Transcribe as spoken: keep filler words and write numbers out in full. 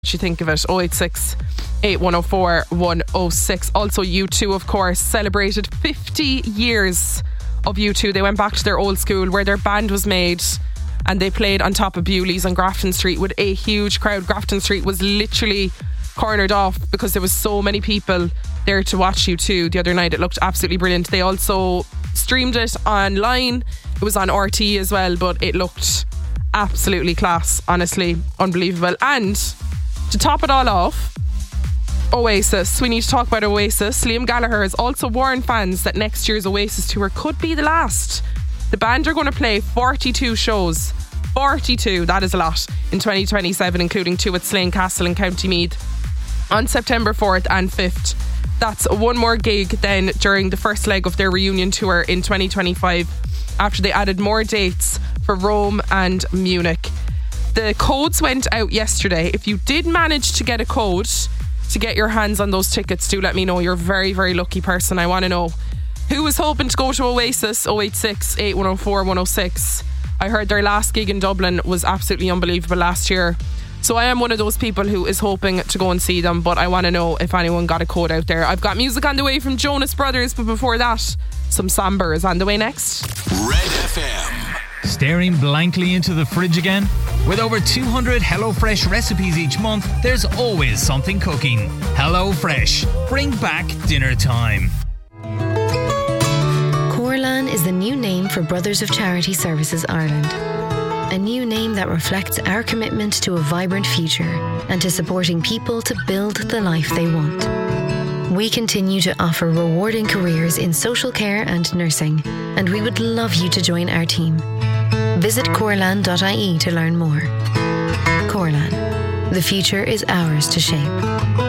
you think of it? oh eight six, eight one oh four, one oh six. Also U two, of course, celebrated fifty years of U two. They went back to their old school where their band was made, and they played on top of Bewley's on Grafton Street with a huge crowd. Grafton Street was literally cornered off because there was so many people there to watch U two the other night. It looked absolutely brilliant. They also streamed it online. It was on R T as well, but it looked absolutely class. Honestly, unbelievable. And to top it all off, Oasis. We need to talk about Oasis. Liam Gallagher has also warned fans that next year's Oasis tour could be the last. The band are going to play forty-two shows. forty-two, that is a lot, in twenty twenty-seven, including two at Slane Castle in County Meath on September fourth and fifth. That's one more gig then during the first leg of their reunion tour in twenty twenty-five, after they added more dates for Rome and Munich. The codes went out yesterday. If you did manage to get a code to get your hands on those tickets, do let me know. You're a very, very lucky person. I want to know who was hoping to go to Oasis. oh eight six, eight one oh four, one oh six. I heard their last gig in Dublin was absolutely unbelievable last year. So I am one of those people who is hoping to go and see them, but I want to know if anyone got a code out there. I've got music on the way from Jonas Brothers, but before that, some Samber is on the way next. Red F M. Staring blankly into the fridge again? With over two hundred HelloFresh recipes each month, there's always something cooking. HelloFresh. Bring back dinner time. Corlan is the new name for Brothers of Charity Services Ireland. A new name that reflects our commitment to a vibrant future and to supporting people to build the life they want. We continue to offer rewarding careers in social care and nursing, and we would love you to join our team. Visit corlan dot I E to learn more. Corlan, the future is ours to shape.